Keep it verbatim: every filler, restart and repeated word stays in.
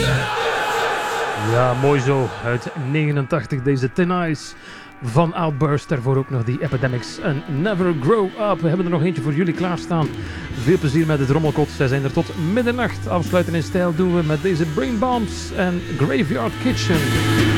Ja, mooi zo. Uit negenentachtig deze Thin Ice van Outburst. Daarvoor ook nog die Epidemics en Never Grow Up. We hebben er nog eentje voor jullie klaarstaan. Veel plezier met het rommelkot. Zij zijn er tot middernacht. Afsluiten in stijl doen we met deze Brain Bombs en Graveyard Kitchen.